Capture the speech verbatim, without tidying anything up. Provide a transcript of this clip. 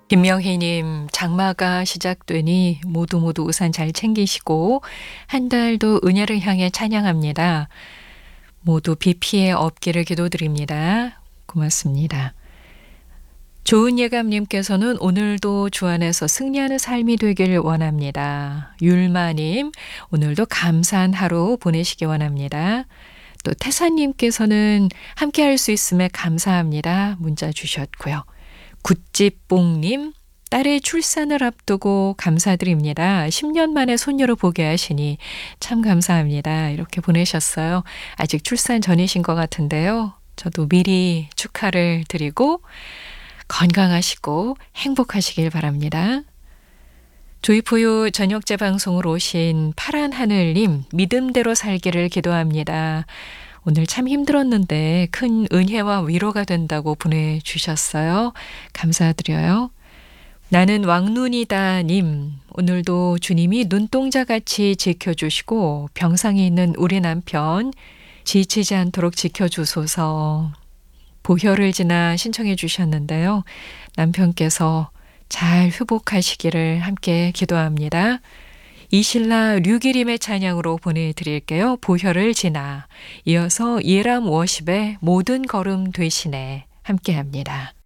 김명희님, 장마가 시작되니 모두 모두 우산 잘 챙기시고 한 달도 은혜를 향해 찬양합니다. 모두 비 피해 없기를 기도드립니다. 고맙습니다. 좋은 예감님께서는 오늘도 주 안에서 승리하는 삶이 되길 원합니다. 율마님, 오늘도 감사한 하루 보내시기 원합니다. 또 태사님께서는 함께할 수 있음에 감사합니다. 문자 주셨고요. 굿집봉님, 딸의 출산을 앞두고 감사드립니다. 십 년 만에 손녀를 보게 하시니 참 감사합니다. 이렇게 보내셨어요. 아직 출산 전이신 것 같은데요. 저도 미리 축하를 드리고 건강하시고 행복하시길 바랍니다. 조이포유 저녁 재방송으로 오신 파란 하늘님, 믿음대로 살기를 기도합니다. 오늘 참 힘들었는데 큰 은혜와 위로가 된다고 보내주셨어요. 감사드려요. 나는 왕눈이다 님, 오늘도 주님이 눈동자같이 지켜주시고 병상에 있는 우리 남편 지치지 않도록 지켜주소서. 보혈을 지나 신청해 주셨는데요. 남편께서 잘 회복하시기를 함께 기도합니다. 이실라 류기림의 찬양으로 보내드릴게요. 보혈을 지나. 이어서 예람 워십의 모든 걸음 되시네 함께합니다.